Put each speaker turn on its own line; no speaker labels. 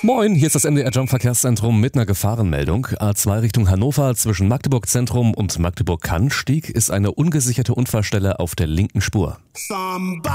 Moin, hier ist das MDR Jump Verkehrszentrum mit einer Gefahrenmeldung. A2 Richtung Hannover zwischen Magdeburg Zentrum und Magdeburg-Cannstatt ist eine ungesicherte Unfallstelle auf der linken Spur.